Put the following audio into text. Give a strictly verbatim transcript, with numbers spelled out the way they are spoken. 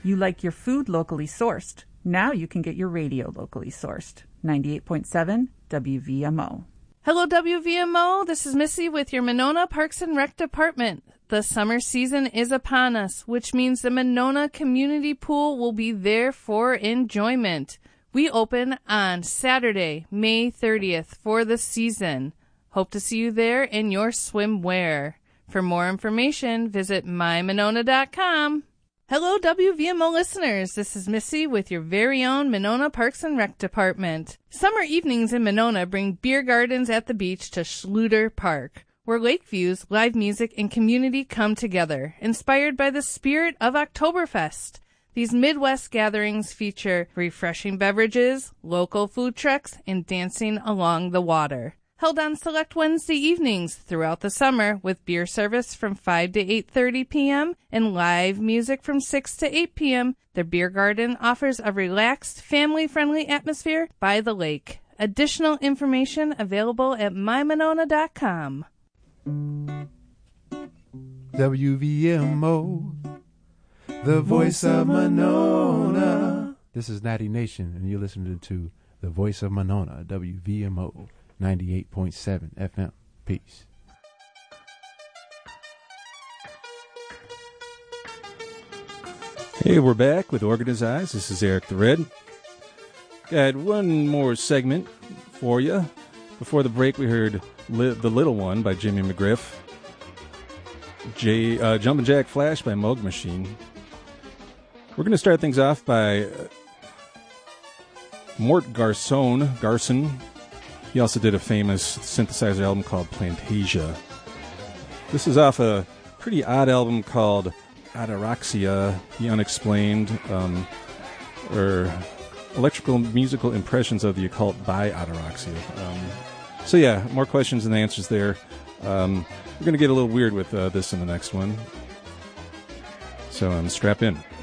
You like your food locally sourced. Now you can get your radio locally sourced. ninety-eight point seven W V M O. Hello, W V M O. This is Missy with your Monona Parks and Rec Department. The summer season is upon us, which means the Monona Community Pool will be there for enjoyment. We open on Saturday, May thirtieth for the season. Hope to see you there in your swimwear. For more information, visit my monona dot com. Hello, W V M O listeners. This is Missy with your very own Monona Parks and Rec Department. Summer evenings in Monona bring beer gardens at the beach to Schluter Park, where lake views, live music, and community come together, inspired by the spirit of Oktoberfest. These Midwest gatherings feature refreshing beverages, local food trucks, and dancing along the water. Held on select Wednesday evenings throughout the summer with beer service from five to eight thirty p.m. and live music from six to eight p.m., the beer garden offers a relaxed, family-friendly atmosphere by the lake. Additional information available at my monona dot com. W V M O, the voice of Monona. This is Natty Nation, and you're listening to the voice of Monona, W V M O. ninety-eight point seven F M. Peace. Hey, we're back with Organized Eyes. This is Eric the Red. Got one more segment for you. Before the break, we heard Li- The Little One by Jimmy McGriff. J- uh, Jumpin' Jack Flash by Moog Machine. We're going to start things off by uh, Mort Garson. Garson. He also did a famous synthesizer album called Plantasia. This is off a pretty odd album called Ataraxia, The Unexplained, um, or Electrical Musical Impressions of the Occult by Ataraxia. Um, so yeah, more questions than answers there. Um, we're going to get a little weird with uh, this in the next one. So um, strap in.